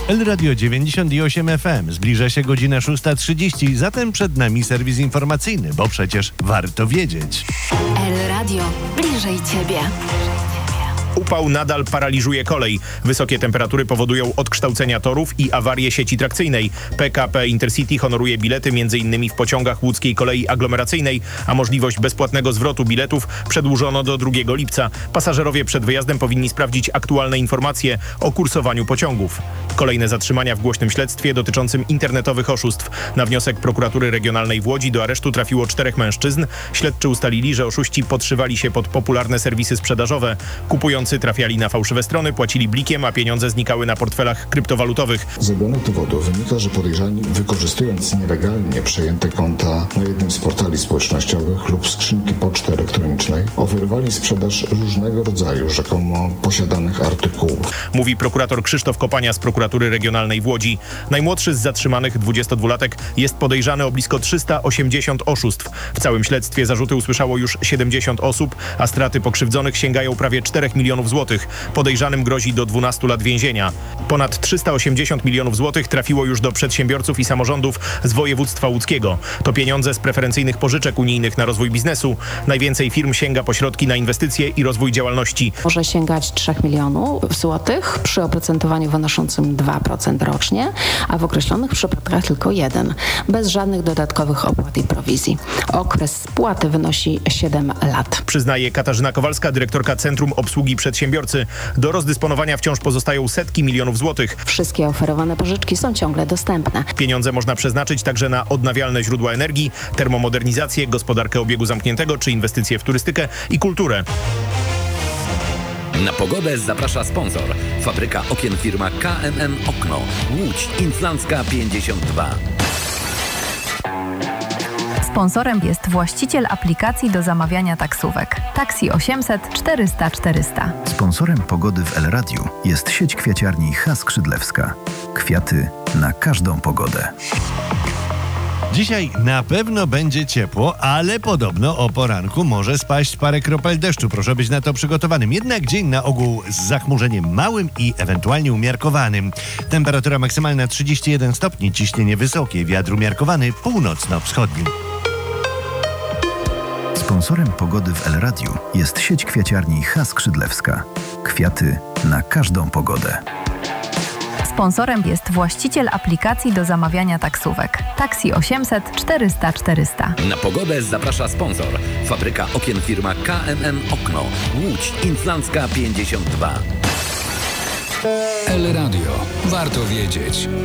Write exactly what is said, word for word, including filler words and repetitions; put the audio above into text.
El Radio dziewięćdziesiąt osiem F M. Zbliża się godzina szósta trzydzieści, zatem przed nami serwis informacyjny, bo przecież warto wiedzieć. El Radio. Bliżej Ciebie. Upał nadal paraliżuje kolej. Wysokie temperatury powodują odkształcenia torów i awarię sieci trakcyjnej. P K P Intercity honoruje bilety m.in. w pociągach łódzkiej kolei aglomeracyjnej, a możliwość bezpłatnego zwrotu biletów przedłużono do drugiego lipca. Pasażerowie przed wyjazdem powinni sprawdzić aktualne informacje o kursowaniu pociągów. Kolejne zatrzymania w głośnym śledztwie dotyczącym internetowych oszustw. Na wniosek prokuratury regionalnej w Łodzi do aresztu trafiło czterech mężczyzn. Śledczy ustalili, że oszuści podszywali się pod popularne serwisy sprzedażowe. Kupujący trafiali na fałszywe strony, płacili blikiem, a pieniądze znikały na portfelach kryptowalutowych. Z zebranych dowodów wynika, że podejrzani, wykorzystując nielegalnie przejęte konta na jednym z portali społecznościowych lub skrzynki poczty elektronicznej, oferowali sprzedaż różnego rodzaju rzekomo posiadanych artykułów. Mówi prokurator Krzysztof Kopania z prokuratury regionalnej w Łodzi. Najmłodszy z zatrzymanych dwudziestodwulatek jest podejrzany o blisko trzysta osiemdziesiąt oszustw. W całym śledztwie zarzuty usłyszało już siedemdziesiąt osób, a straty pokrzywdzonych sięgają prawie czterech milionów złotych. Podejrzanym grozi do dwunastu lat więzienia. Ponad trzysta osiemdziesiąt milionów złotych trafiło już do przedsiębiorców i samorządów z województwa łódzkiego. To pieniądze z preferencyjnych pożyczek unijnych na rozwój biznesu. Najwięcej firm sięga po środki na inwestycje i rozwój działalności. Może sięgać trzech milionów złotych przy oprocentowaniu wynoszącym dwa procent rocznie, a w określonych przypadkach tylko jeden, bez żadnych dodatkowych opłat i prowizji. Okres spłaty wynosi siedem lat. Przyznaje Katarzyna Kowalska, dyrektorka Centrum Obsługi Przedsiębiorcy. Do rozdysponowania wciąż pozostają setki milionów złotych. Wszystkie oferowane pożyczki są ciągle dostępne. Pieniądze można przeznaczyć także na odnawialne źródła energii, termomodernizację, gospodarkę obiegu zamkniętego czy inwestycje w turystykę i kulturę. Na pogodę zaprasza sponsor. Fabryka okien firma K M M Okno. Łódź Inflancka pięćdziesiąt dwa. Sponsorem jest właściciel aplikacji do zamawiania taksówek. Taksi osiemset czterysta czterysta. Sponsorem pogody w El Radiu jest sieć kwiaciarni H. Skrzydlewska. Kwiaty na każdą pogodę. Dzisiaj na pewno będzie ciepło, ale podobno o poranku może spaść parę kropel deszczu. Proszę być na to przygotowanym. Jednak dzień na ogół z zachmurzeniem małym i ewentualnie umiarkowanym. Temperatura maksymalna trzydzieści jeden stopni, ciśnienie wysokie, wiatr umiarkowany północno-wschodni. Sponsorem pogody w El Radiu jest sieć kwiaciarni H. Skrzydlewska. Kwiaty na każdą pogodę. Sponsorem jest właściciel aplikacji do zamawiania taksówek. Taksi osiemset czterysta czterysta. Na pogodę zaprasza sponsor. Fabryka okien firma K M M Okno. Łódź Inflancka pięćdziesiąt dwa. El Radio. Warto wiedzieć.